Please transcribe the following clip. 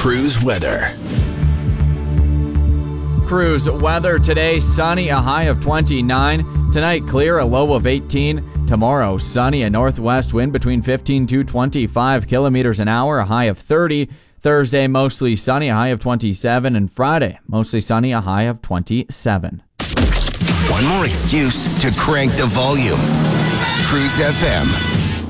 Cruise weather. Cruise weather today, sunny, a high of 29. Tonight, clear, a low of 18. Tomorrow, sunny, a northwest wind between 15 to 25 kilometers an hour, a high of 30. Thursday, mostly sunny, a high of 27. And Friday, mostly sunny, a high of 27. One more excuse to crank the volume. Cruise FM.